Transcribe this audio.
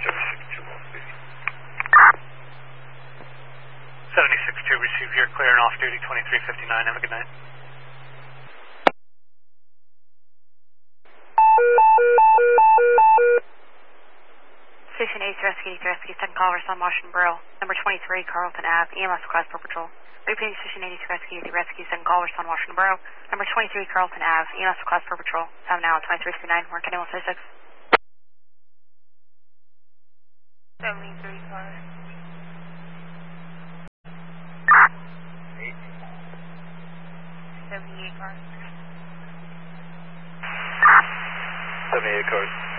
76-2, receive your clear and off duty, 2359. Have a good night. Station 8 to rescue, second caller, San Washington Borough, number 23, Carlton Ave, EMS request for patrol. Repeating Station 80 to rescue, second caller, San Washington Borough, number 23, Carlton Ave, EMS request for patrol. Time now, 2359, we're getting 156. 73 car. 78 car. 78 cars.